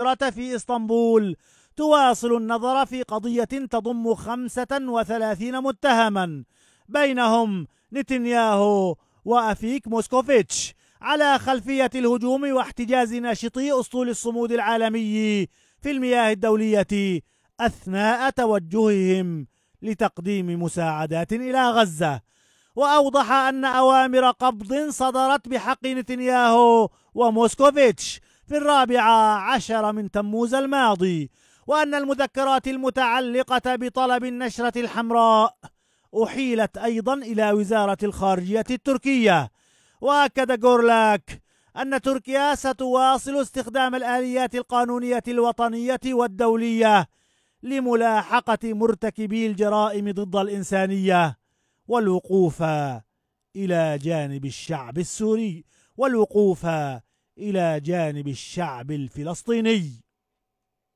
الشهرة في إسطنبول تواصل النظر في قضية تضم 35 متهما، بينهم نتنياهو وأفيك موسكوفيتش، على خلفية الهجوم واحتجاز ناشطي أسطول الصمود العالمي في المياه الدولية أثناء توجههم لتقديم مساعدات إلى غزة. وأوضح أن أوامر قبض صدرت بحق نتنياهو وموسكوفيتش في 14 من تموز الماضي، وأن المذكرات المتعلقة بطلب النشرة الحمراء أحيلت أيضا إلى وزارة الخارجية التركية. وأكد جورلاك أن تركيا ستواصل استخدام الآليات القانونية الوطنية والدولية لملاحقة مرتكبي الجرائم ضد الإنسانية والوقوف إلى جانب الشعب السوري والوقوف إلى جانب الشعب الفلسطيني.